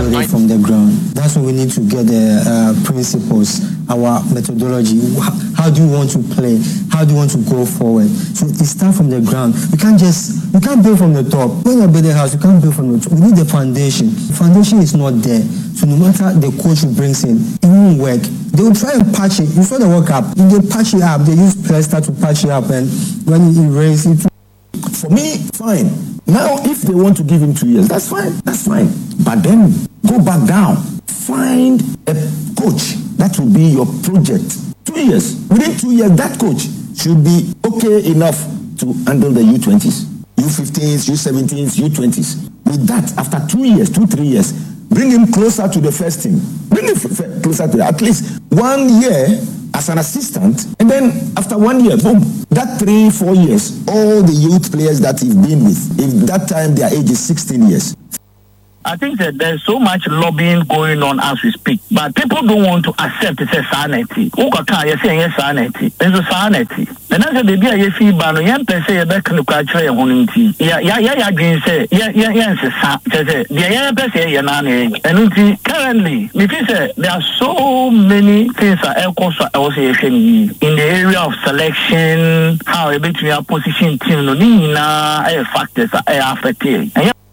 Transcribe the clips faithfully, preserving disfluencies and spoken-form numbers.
build it from the ground. That's when we need to get the uh, principles, our methodology. How do you want to play? How do you want to go forward? So it starts from the ground. You can't just, you can't build from the top. When you build a house, you can't build from the top. We need the foundation. The foundation is not there. So no matter the coach who brings in, it won't work. They will try and patch it. You saw the World Cup. If they patch it up, they use plaster to patch it up, and when it erase it. For me, fine. Now, if they want to give him two years, that's fine. That's fine. But then go back down. Find a coach that will be your project. Two years. Within two years, that coach should be okay enough to handle the U twenties, U fifteens, U seventeens, U twenties. With that, after two years, two, three years, bring him closer to the first team. Bring him f- closer to the, at least one year as an assistant, and then after one year, boom, that three, four years, all the youth players that he's been with, if that time their age is sixteen years. I think that there's so much lobbying going on as we speak, but people don't want to accept it's a sanity. Ukaka, you're saying yes, sanity. There's a sanity. And as a baby, I feel bad. Young person, you're back in the culture, you're honing. Yeah, yeah, yeah, yeah, green say, yeah, yeah, yeah, it's a young person, you're not. And currently, if you say there are so many things that are also in the area of selection, how a bit your position team, no, no, factors are affected.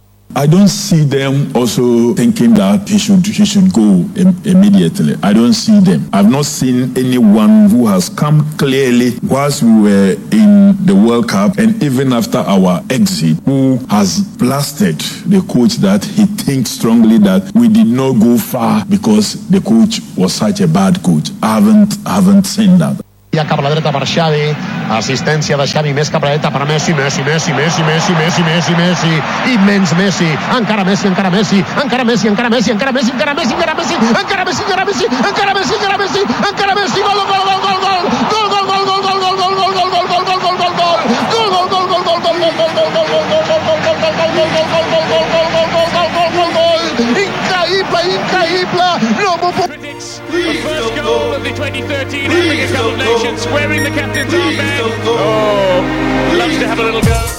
I don't see them also thinking that he should he should go im- immediately. I don't see them. I've not seen anyone who has come clearly whilst we were in the World Cup and even after our exit who has blasted the coach that he thinks strongly that we did not go far because the coach was such a bad coach. I haven't I haven't seen that. Ja cap a la dreta per Xavi, assistència de Xavi més cap a la dreta per Messi, Messi, Messi, Messi, Messi, Messi, Messi, Messi, immens Messi, encara Messi, encara Messi, encara Messi, encara Messi, encara Messi, encara Messi, encara Messi, encara Messi, encara Messi, encara Messi, encara Messi, encara Messi, gol, gol, gol, gol, gol, gol, gol, gol, gol, gol, gol, gol, gol, gol, gol, gol, gol, gol, gol, increïble, increïble, no m'ho puc. The first goal of the twenty thirteen Africa Cup of Nations, wearing the captain's armband. Oh, loves to have a little go.